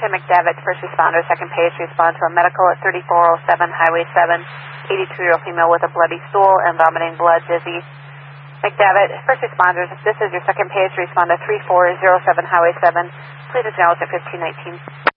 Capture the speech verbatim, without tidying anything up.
Lieutenant McDevitt, first responder, second page, respond to a medical at thirty-four oh seven Highway seven, eighty-two-year-old female with a bloody stool and vomiting blood, dizzy. McDevitt, first responders, this is your second page, respond to three four oh seven Highway seven. Please acknowledge at fifteen nineteen.